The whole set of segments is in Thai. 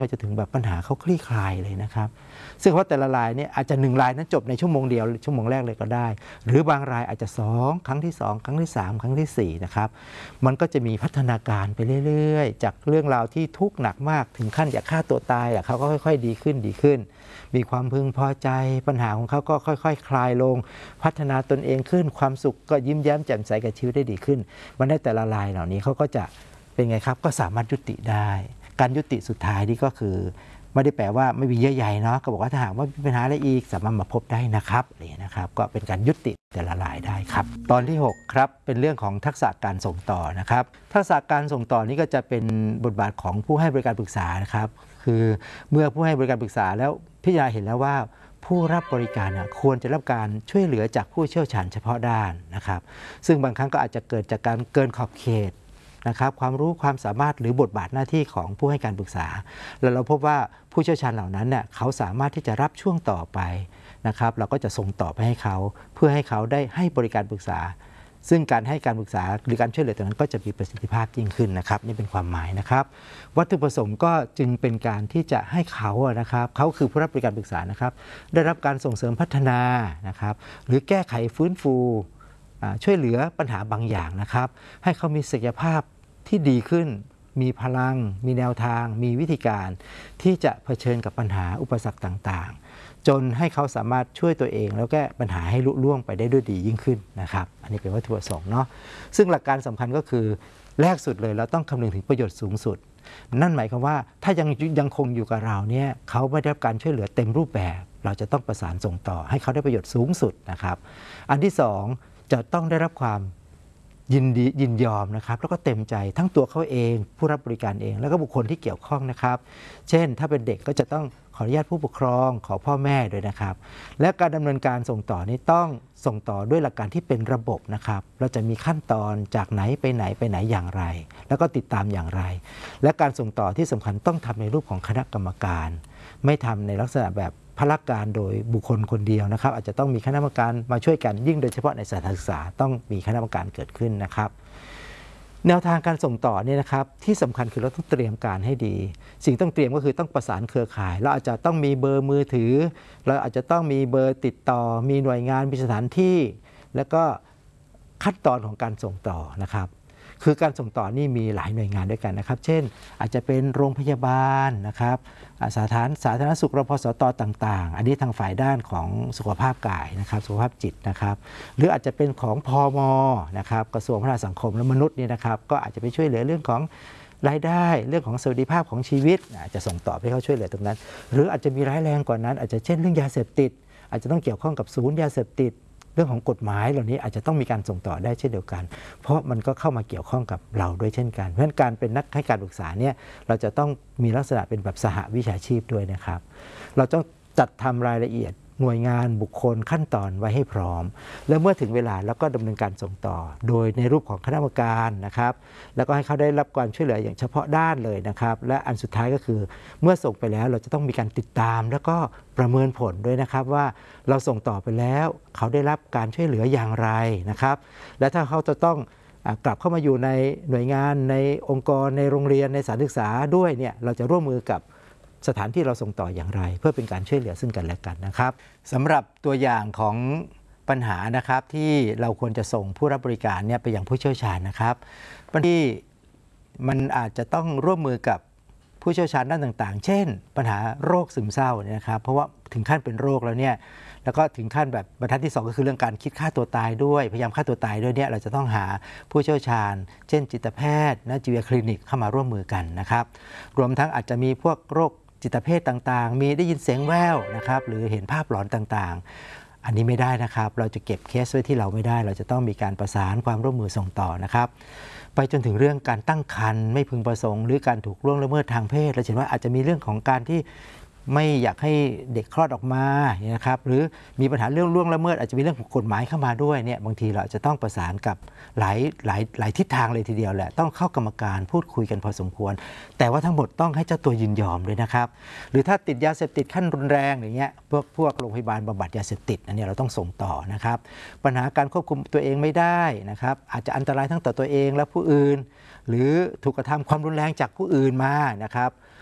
ไปจนถึงแบบปัญหาเขาคลี่คลายเลยนะครับซึ่งว่าแต่ละรายเนี่ยอาจจะ1 รายนั้นจบในชั่วโมงเดียวชั่วโมงแรกเลยก็ได้หรือบางรายอาจจะ2 ครั้งที่ 2 ครั้งที่ 3 ครั้งที่4นะครับมันก็จะมีพัฒนาการไปเรื่อยๆจากเรื่องราวที่ทุกข์หนักมากถึงขั้นอยากฆ่าตัวตายเขาก็ค่อยๆดีขึ้นมีความพึงพอใจปัญหาของเขาก็ค่อยๆคลายลงพัฒนาตนเองขึ้นความสุขก็ยิ้มแย้มแจ่มใสกับชีวิตได้ดีขึ้นมันได้แต่ละรายเหล่านี้เขาก็จะเป็นไงครับก็สามารถยุติได้การยุติสุดท้ายนี่ก็คือไม่ได้แปลว่าไม่มีเยื่อใยเนาะก็บอกว่าถ้าหากว่ามีปัญหาอะไรอีกสามารถมาพบได้นะครับนี่นะครับก็เป็นการยุติแต่ละรายได้ครับตอนที่6ครับเป็นเรื่องของทักษะการส่งต่อนะครับทักษะการส่งต่อนี้ก็จะเป็นบทบาทของผู้ให้บริการปรึกษานะครับคือเมื่อผู้ให้บริการปรึกษาแล้วพิจารณาเห็นแล้วว่าผู้รับบริการควรจะรับการช่วยเหลือจากผู้เชี่ยวชาญเฉพาะด้านนะครับซึ่งบางครั้งก็อาจจะเกิดจากการเกินขอบเขตนะครับความรู้ความสามารถหรือบทบาทหน้าที่ของผู้ให้การปรึกษาแล้วเราพบว่าผู้เชี่ยวชาญเหล่านั้นเนี่ยเขาสามารถที่จะรับช่วงต่อไปนะครับเราก็จะส่งต่อไปให้เขาเพื่อให้เขาได้ให้บริการปรึกษาซึ่งการให้การปรึกษาหรือการช่วยเหลือตรงนั้นก็จะมีประสิทธิภาพยิ่งขึ้นนะครับนี่เป็นความหมายนะครับวัตถุประสงค์ก็จึงเป็นการที่จะให้เขานะครับเขาคือผู้รับบริการปรึกษานะครับได้รับการส่งเสริมพัฒนานะครับหรือแก้ไขฟื้นฟูช่วยเหลือปัญหาบางอย่างนะครับให้เขามีศักยภาพที่ดีขึ้นมีพลังมีแนวทางมีวิธีการที่จะเผชิญกับปัญหาอุปสรรคต่างๆจนให้เขาสามารถช่วยตัวเองแล้วแก้ปัญหาให้ลุล่วงไปได้ด้วยดียิ่งขึ้นนะครับอันนี้เป็นวัตถุประสงค์เนาะซึ่งหลักการสำคัญก็คือแรกสุดเลยเราต้องคำนึงถึงประโยชน์สูงสุดนั่นหมายความว่าถ้ายังคงอยู่กับเราเนี่ยเขาไม่ได้รับการช่วยเหลือเต็มรูปแบบเราจะต้องประสานส่งต่อให้เขาได้ประโยชน์สูงสุดนะครับอันที่สองจะต้องได้รับความยินยอมนะครับแล้วก็เต็มใจทั้งตัวเขาเองผู้รับบริการเองแล้วก็บุคคลที่เกี่ยวข้องนะครับเช่นถ้าเป็นเด็กก็จะต้องขออนุญาตผู้ปกครองขอพ่อแม่ด้วยนะครับและการดำเนินการส่งต่อนี้ต้องส่งต่อด้วยหลักการที่เป็นระบบนะครับเราจะมีขั้นตอนจากไหนไปไหนอย่างไรแล้วก็ติดตามอย่างไรและการส่งต่อที่สำคัญต้องทำในรูปของคณะกรรมการไม่ทำในลักษณะแบบพละการโดยบุคคลคนเดียวนะครับอาจจะต้องมีคณะกรรมการมาช่วยกันยิ่งโดยเฉพาะในสถานศึกษาต้องมีคณะกรรมการเกิดขึ้นนะครับแนวทางการส่งต่อเนี่ยนะครับที่สำคัญคือเราต้องเตรียมการให้ดีสิ่งต้องเตรียมก็คือต้องประสานเครือข่ายเราอาจจะต้องมีเบอร์มือถือเราอาจจะต้องมีเบอร์ติดต่อมีหน่วยงานมีสถานที่แล้วก็ขั้นตอนของการส่งต่อนะครับคือการส่งต่อนี่มีหลายหน่วยงานด้วยกันนะครับเช่นอาจจะเป็นโรงพยาบาลนะครับสาธารณสุขรพสตต่างๆอันนี้ทางฝ่ายด้านของสุขภาพกายนะครับสุขภาพจิตนะครับหรืออาจจะเป็นของพม.นะครับกระทรวงพัฒนาสังคมและมนุษย์นี่นะครับก็อาจจะไปช่วยเหลือเรื่องของรายได้เรื่องของสวัสดิภาพของชีวิตจะส่งต่อให้เขาช่วยเหลือตรงนั้นหรืออาจจะมีร้ายแรงกว่านั้นอาจจะเช่นเรื่องยาเสพติดอาจจะต้องเกี่ยวข้องกับศูนย์ยาเสพติดเรื่องของกฎหมายเหล่านี้อาจจะต้องมีการส่งต่อได้เช่นเดียวกันเพราะมันก็เข้ามาเกี่ยวข้องกับเราด้วยเช่นกันเพราะฉะนั้นการเป็นนักให้การปรึกษาเนี่ยเราจะต้องมีลักษณะเป็นแบบสหวิชาชีพด้วยนะครับเราต้องจัดทำรายละเอียดหน่วยงานบุคคลขั้นตอนไว้ให้พร้อมแล้วเมื่อถึงเวลาแล้วก็ดำเนินการส่งต่อโดยในรูปของคณะกรรมการนะครับแล้วก็ให้เขาได้รับการช่วยเหลืออย่างเฉพาะด้านเลยนะครับและอันสุดท้ายก็คือเมื่อส่งไปแล้วเราจะต้องมีการติดตามแล้วก็ประเมินผลด้วยนะครับว่าเราส่งต่อไปแล้วเขาได้รับการช่วยเหลืออย่างไรนะครับและถ้าเขาจะต้องกลับเข้ามาอยู่ในหน่วยงานในองค์กรในโรงเรียนในสถานศึกษาด้วยเนี่ยเราจะร่วมมือกับสถานที่เราส่งต่ออย่างไรเพื่อเป็นการช่วยเหลือซึ่งกันและกันนะครับสำหรับตัวอย่างของปัญหานะครับที่เราควรจะส่งผู้รับบริการเนี่ยไปยังผู้เชี่ยวชาญนะครับบางทีมันอาจจะต้องร่วมมือกับผู้เชี่ยวชาญด้านต่างๆเช่นปัญหาโรคซึมเศร้าเนี่ยนะครับเพราะว่าถึงขั้นเป็นโรคแล้วเนี่ยแล้วก็ถึงขั้นแบบบรรทัดที่2ก็คือเรื่องการคิดฆ่าตัวตายด้วยพยายามฆ่าตัวตายด้วยเนี่ยเราจะต้องหาผู้เชี่ยวชาญเช่นจิตแพทย์จิตวิทยาคลินิกเข้ามาร่วมมือกันนะครับรวมทั้งอาจจะมีพวกโรคจิตเภทต่างๆมีได้ยินเสียงแว่วนะครับหรือเห็นภาพหลอนต่างๆอันนี้ไม่ได้นะครับเราจะเก็บเคสไว้ที่เราไม่ได้เราจะต้องมีการประสานความร่วมมือส่งต่อนะครับไปจนถึงเรื่องการตั้งครรภ์ไม่พึงประสงค์หรือการถูกล่วงละเมิดทางเพศเราเห็นว่าอาจจะมีเรื่องของการที่ไม่อยากให้เด็กคลอดออกมานะครับหรือมีปัญหาเรื่องล่วงละเมิดอาจจะมีเรื่องของกฎหมายเข้ามาด้วยเนี่ยบางทีเราจะต้องประสานกับหลายทิศทางเลยทีเดียวแหละต้องเข้ากรรมการพูดคุยกันพอสมควรแต่ว่าทั้งหมดต้องให้เจ้าตัวยินยอมด้วยนะครับหรือถ้าติดยาเสพติดขั้นรุนแรงอย่างเงี้ยพวกโรงพยาบาลบำบัดยาเสพติดอันนี้เราต้องส่งต่อนะครับปัญหาการควบคุมตัวเองไม่ได้นะครับอาจจะอันตรายทั้งต่อตัวเองและผู้อื่นหรือถูกกระทำความรุนแรงจากผู้อื่นมานะครับ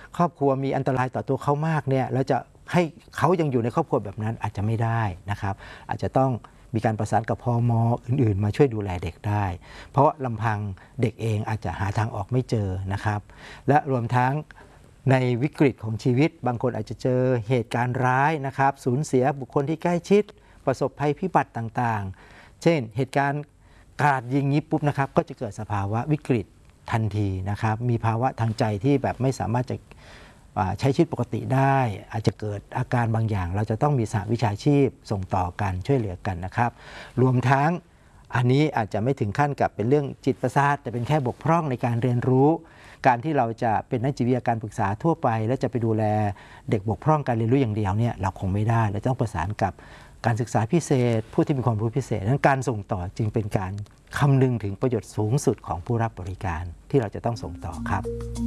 ครอบครัวมีอันตรายต่อตัวเขามากเนี่ยแล้วจะให้เขายังอยู่ในครอบครัวแบบนั้นอาจจะไม่ได้นะครับอาจจะต้องมีการประสานกับพม.อื่นๆมาช่วยดูแลเด็กได้เพราะลำพังเด็กเองอาจจะหาทางออกไม่เจอนะครับและรวมทั้งในวิกฤตของชีวิตบางคนอาจจะเจอเหตุการณ์ร้ายนะครับสูญเสียบุคคลที่ใกล้ชิดประสบภัยพิบัติต่างๆเช่นเหตุการณ์กราดยิงนี้ปุ๊บนะครับก็จะเกิดสภาวะวิกฤตทันทีนะครับมีภาวะทางใจที่แบบไม่สามารถจะใช้ชีวิตปกติได้อาจจะเกิดอาการบางอย่างเราจะต้องมีสหวิชาชีพส่งต่อกันช่วยเหลือกันนะครับรวมทั้งอันนี้อาจจะไม่ถึงขั้นกับเป็นเรื่องจิตประสาทแต่เป็นแค่บกพร่องในการเรียนรู้การที่เราจะเป็นนักจิตวิทยาการปรึกษาทั่วไปและจะไปดูแลเด็กบกพร่องการเรียนรู้อย่างเดียวเนี่ยเราคงไม่ได้เราต้องประสานกับการศึกษาพิเศษผู้ที่มีความรู้พิเศษนั้นการส่งต่อจึงเป็นการคำนึงถึงประโยชน์สูงสุดของผู้รับบริการที่เราจะต้องส่งต่อครับ